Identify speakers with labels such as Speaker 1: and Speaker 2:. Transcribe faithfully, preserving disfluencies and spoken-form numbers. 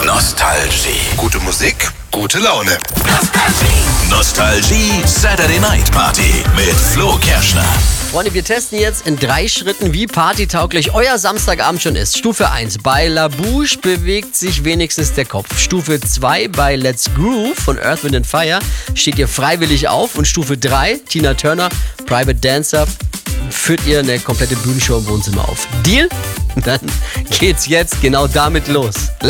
Speaker 1: Nostalgie.
Speaker 2: Gute Musik, gute Laune.
Speaker 1: Nostalgie. Nostalgie Saturday Night Party mit Flo Kerschner.
Speaker 3: Freunde, wir testen jetzt in drei Schritten, wie partytauglich euer Samstagabend schon ist. Stufe eins, bei La Bouche bewegt sich wenigstens der Kopf. Stufe zwei, bei Let's Groove von Earth, Wind and Fire steht ihr freiwillig auf. Und Stufe drei, Tina Turner, Private Dancer, führt ihr eine komplette Bühnenshow im Wohnzimmer auf. Deal? Dann geht's jetzt genau damit los.